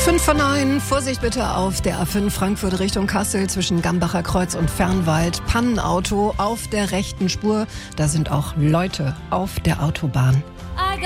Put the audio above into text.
5:09, Vorsicht bitte auf der A5 Frankfurt Richtung Kassel zwischen Gambacher Kreuz und Fernwald. Pannenauto auf der rechten Spur. Da sind auch Leute auf der Autobahn.